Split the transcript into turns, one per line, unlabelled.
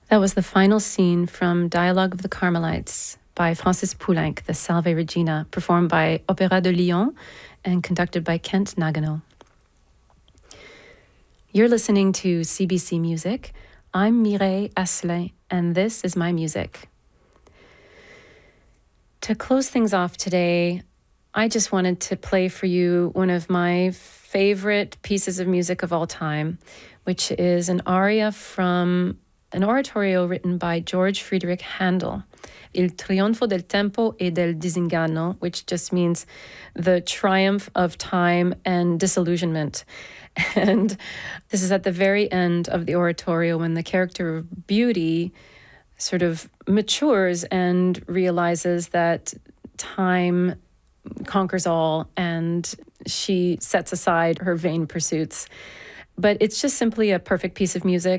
That was the final scene from Dialogue of the Carmelites by Francis Poulenc, the Salve Regina, performed by Opéra de Lyon and conducted by Kent Nagano. You're listening to CBC Music. I'm Mireille Asselin, and this is my music. To close things off today, I just wanted to play for you one of my favorite pieces of music of all time, which is an aria from an oratorio written by George Friedrich Handel, Il Trionfo del Tempo e del Disinganno, which just means the triumph of time and disillusionment. And this is at the very end of the oratorio when the character of Beauty sort of matures and realizes that time conquers all, and she sets aside her vain pursuits. But it's just simply a perfect piece of music.